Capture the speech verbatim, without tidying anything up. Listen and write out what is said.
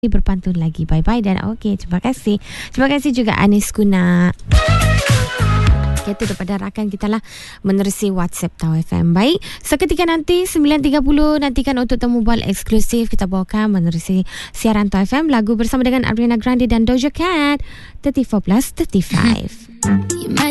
berpantun lagi. Bye-bye dan okey, terima kasih. Terima kasih juga Anis Kuna. Itu daripada rakan kita lah menerusi WhatsApp Tau F M. Baik, seketika nanti sembilan tiga puluh nantikan untuk temu bual eksklusif kita bawakan menerusi siaran Tau F M lagu bersama dengan Ariana Grande dan Doja Cat tiga puluh empat plus tiga puluh lima.